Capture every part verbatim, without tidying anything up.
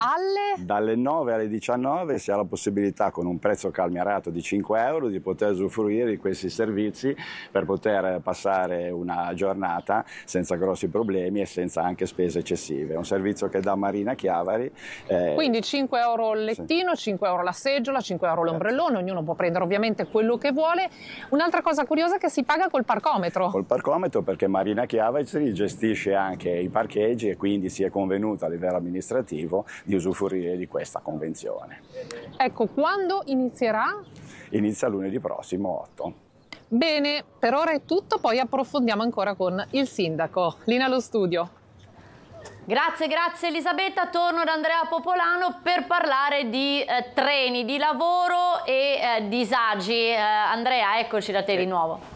alle? Dalle nove alle diciannove si ha la possibilità, con un prezzo calmierato di cinque euro, di poter usufruire di questi servizi per poter passare una giornata senza grossi problemi e senza anche spese eccessive. È un servizio che dà Marina Chiavari. Eh, Quindi cinque euro il lettino, sì. cinque euro la seggiola, cinque euro l'ombrellone, ognuno può prendere ovviamente quello che vuole. Un'altra cosa curiosa è che si paga col parcometro. Col parcometro, perché Marina Chiavari gestisce anche i parcheggi e quindi si è convenuto a livello amministrativo di usufruire di questa convenzione. Ecco, quando inizierà? Inizia lunedì prossimo, otto. Bene, per ora è tutto, poi approfondiamo ancora con il sindaco. Linea allo studio. Grazie, grazie Elisabetta. Torno da Andrea Popolano per parlare di eh, treni, di lavoro e eh, disagi. Eh, Andrea, eccoci da te di nuovo.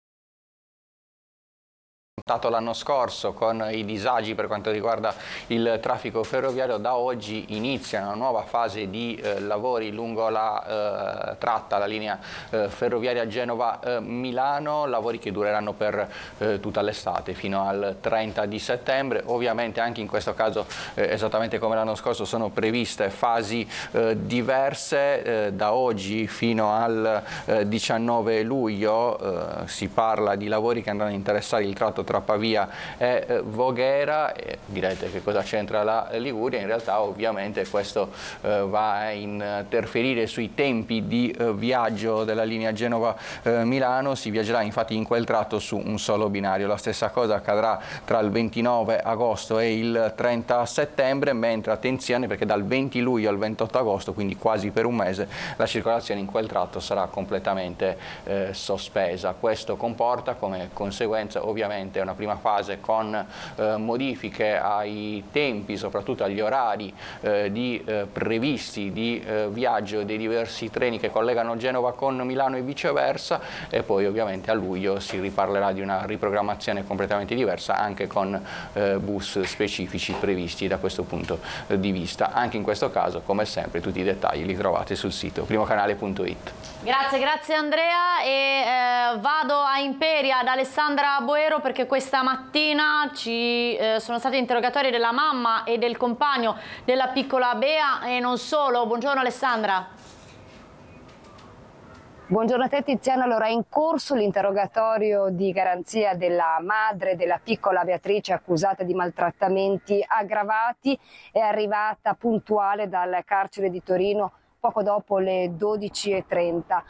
L'anno scorso con i disagi per quanto riguarda il traffico ferroviario, da oggi inizia una nuova fase di eh, lavori lungo la eh, tratta, la linea eh, ferroviaria Genova-Milano, lavori che dureranno per eh, tutta l'estate fino al trenta di settembre. Ovviamente anche in questo caso, eh, esattamente come l'anno scorso, sono previste fasi eh, diverse. Eh, da oggi fino al eh, diciannove luglio eh, si parla di lavori che andranno a interessare il tratto tra Pavia e eh, Voghera. E direte che cosa c'entra la Liguria. In realtà ovviamente questo eh, va a interferire sui tempi di eh, viaggio della linea Genova-Milano. Si viaggerà infatti in quel tratto su un solo binario. La stessa cosa accadrà tra il ventinove agosto e il trenta settembre, mentre attenzione perché dal venti luglio al ventotto agosto, quindi quasi per un mese, la circolazione in quel tratto sarà completamente eh, sospesa. Questo comporta come conseguenza ovviamente una prima fase con eh, modifiche ai tempi, soprattutto agli orari eh, di, eh, previsti di eh, viaggio dei diversi treni che collegano Genova con Milano e viceversa, e poi ovviamente a luglio si riparlerà di una riprogrammazione completamente diversa anche con eh, bus specifici previsti da questo punto di vista. Anche in questo caso, come sempre, tutti i dettagli li trovate sul sito primocanale punto it. Grazie, grazie Andrea, e eh, vado a Imperia ad Alessandra Boero perché questa mattina ci eh, sono stati interrogatori della mamma e del compagno della piccola Bea e non solo. Buongiorno Alessandra. Buongiorno a te Tiziana. Allora, è in corso l'interrogatorio di garanzia della madre della piccola Beatrice accusata di maltrattamenti aggravati. È arrivata puntuale dal carcere di Torino poco dopo le dodici e trenta.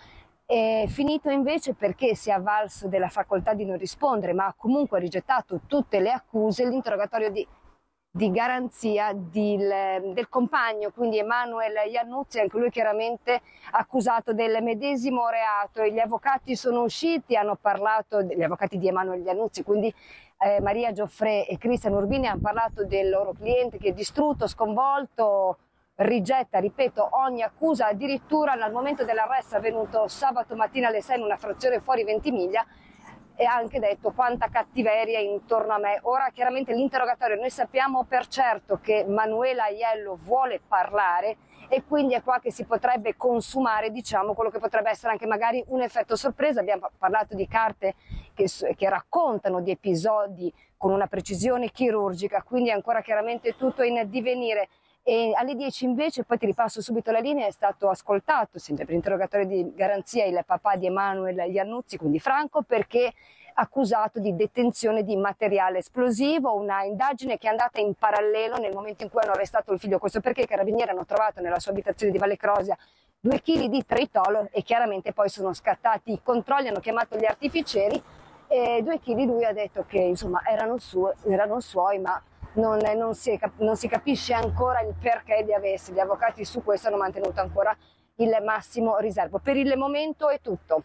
È finito invece perché si è avvalso della facoltà di non rispondere, ma ha comunque rigettato tutte le accuse, l'interrogatorio di, di garanzia di, del compagno, quindi Emanuele Iannuzzi, anche lui chiaramente accusato del medesimo reato. E gli avvocati sono usciti, hanno parlato, gli avvocati di Emanuele Iannuzzi, quindi eh, Maria Gioffre e Cristian Urbini, hanno parlato del loro cliente che è distrutto, sconvolto, rigetta, ripeto, ogni accusa. Addirittura al momento dell'arresto avvenuto sabato mattina alle sei in una frazione fuori Ventimiglia, e ha anche detto quanta cattiveria intorno a me. Ora chiaramente l'interrogatorio, noi sappiamo per certo che Manuela Aiello vuole parlare e quindi è qua che si potrebbe consumare, diciamo, quello che potrebbe essere anche magari un effetto sorpresa. Abbiamo parlato di carte che, che raccontano di episodi con una precisione chirurgica, quindi è ancora chiaramente tutto in divenire. E alle dieci invece, poi ti ripasso subito la linea, è stato ascoltato, sempre per interrogatorio di garanzia, il papà di Emanuele Iannuzzi, quindi Franco, perché accusato di detenzione di materiale esplosivo, una indagine che è andata in parallelo nel momento in cui hanno arrestato il figlio. Questo perché i carabinieri hanno trovato nella sua abitazione di Valle Crosia due chili di tritolo e chiaramente poi sono scattati i controlli, hanno chiamato gli artificieri e due chili lui ha detto che insomma erano, suo, erano suoi, ma Non, non, si, non si capisce ancora il perché di aversi. Gli avvocati su questo hanno mantenuto ancora il massimo riservo. Per il momento è tutto.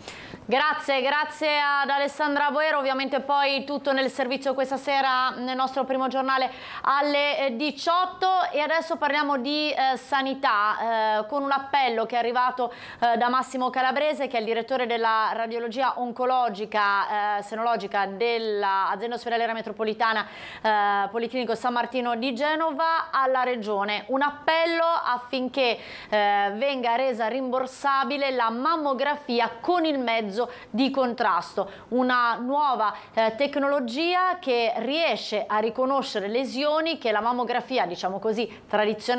Grazie, grazie ad Alessandra Boero. Ovviamente poi tutto nel servizio questa sera nel nostro primo giornale alle diciotto. E adesso parliamo di eh, sanità eh, con un appello che è arrivato eh, da Massimo Calabrese, che è il direttore della radiologia oncologica eh, senologica dell'azienda ospedaliera metropolitana eh, Policlinico San Martino di Genova, alla Regione. Un appello affinché eh, venga resa rimborsabile la mammografia con il mezzo di contrasto, una nuova eh, tecnologia che riesce a riconoscere lesioni che la mammografia, diciamo così, tradizionale